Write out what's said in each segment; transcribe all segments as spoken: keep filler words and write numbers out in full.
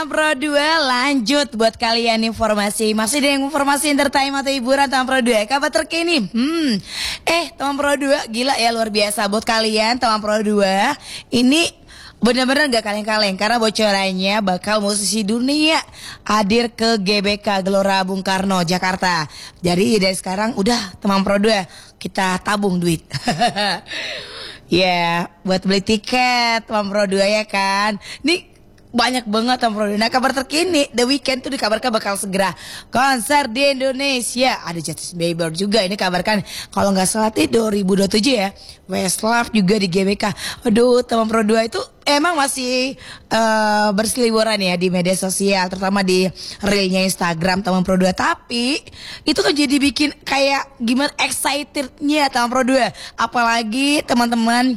Pro dua lanjut buat kalian informasi. Masih dengan informasi entertainment atau hiburan teman Pro dua. Kabar terkini. Hmm. Eh, teman Pro dua gila ya, luar biasa buat kalian teman Pro dua. Ini benar-benar gak kaleng-kaleng karena bocorannya bakal musisi dunia hadir ke G B K Gelora Bung Karno Jakarta. Jadi dari sekarang udah teman Pro dua kita tabung duit. Ya, yeah, buat beli tiket teman Pro dua ya kan. Nih banyak banget teman Pro dua. Nah, kabar terkini The Weeknd tuh dikabarkan bakal segera konser di Indonesia. Ada Justin Bieber juga ini kabarkan kalau nggak salah di dua ribu dua puluh tujuh ya. Westlife juga di G B K. Aduh, teman Pro dua itu emang masih uh, berseliweran ya di media sosial, terutama di reelnya Instagram teman Pro dua. Tapi itu kan jadi bikin kayak gimana excitednya teman Pro dua. Apalagi teman-teman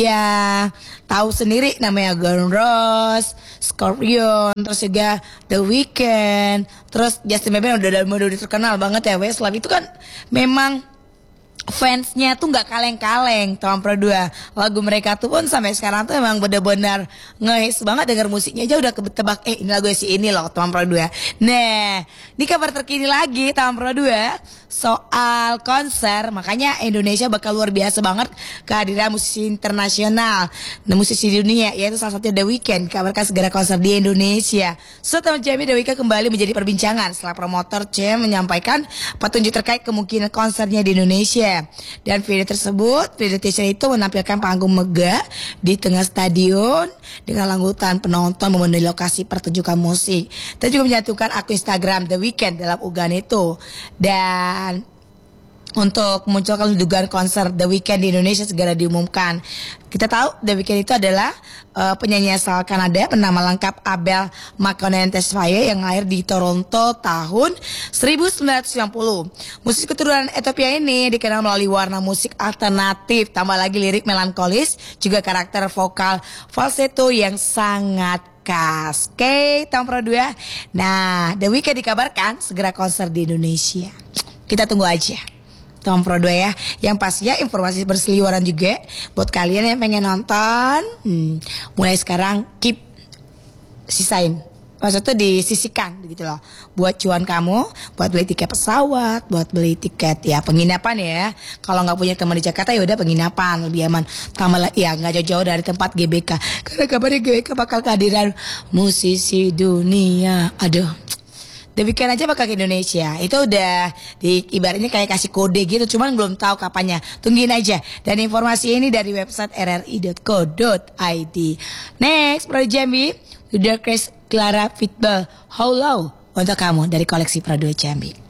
ya tahu sendiri namanya Gun Rose, Scorpion, terus juga The Weeknd, terus Justin Bieber udah udah terkenal banget ya. Westlife itu kan memang fansnya tuh nggak kaleng-kaleng teman Pro dua. Lagu mereka tuh pun sampai sekarang tuh emang bener-bener ngehits banget, denger musiknya aja udah ketebak eh ini lagu si ini loh teman Pro dua. Nah, ini kabar terkini lagi teman Pro dua soal konser. Makanya Indonesia bakal luar biasa banget kehadiran musisi internasional dan musisi dunia, yaitu salah satunya The Weeknd. Kabarkan segera konser di Indonesia. So teman Jamie, The Weeknd kembali menjadi perbincangan setelah promotor Cem menyampaikan petunjuk terkait kemungkinan konsernya di Indonesia. Dan video tersebut, video teaser itu menampilkan panggung megah di tengah stadion dengan langgutan penonton memenuhi lokasi pertunjukan musik. Dan juga menyatukan akun Instagram The Weeknd dalam unggahan itu. Dan untuk memunculkan dugaan konser The Weeknd di Indonesia segera diumumkan. Kita tahu The Weeknd itu adalah uh, penyanyi asal Kanada bernama lengkap Abel Makonnen Tesfaye yang lahir di Toronto tahun seribu sembilan ratus sembilan puluh. Musisi keturunan Ethiopia ini dikenal melalui warna musik alternatif, tambah lagi lirik melankolis, juga karakter vokal falsetto yang sangat khas. Oke, okay, Tom Pro dua. Nah, The Weeknd dikabarkan segera konser di Indonesia. Kita tunggu aja Tom Pro dua ya. Yang pastinya informasi berseliweran juga buat kalian yang pengen nonton. hmm, Mulai sekarang keep sisain, maksudnya disisihkan gitu loh, buat cuan kamu, buat beli tiket pesawat, buat beli tiket ya penginapan ya. Kalau nggak punya teman di Jakarta ya udah penginapan lebih aman. Tambah ya nggak jauh-jauh dari tempat G B K, karena kabarnya G B K bakal kehadiran musisi dunia. Aduh, The Weeknd aja bakal ke Indonesia. Itu udah di ibaratnya kayak kasih kode gitu, cuman belum tahu kapannya. Tungguin aja. Dan informasi ini dari website r r i dot co dot i d. Next, Pro Jambi, udah Chris Clara Fitball How Low untuk kamu dari koleksi Pro dua Jambi.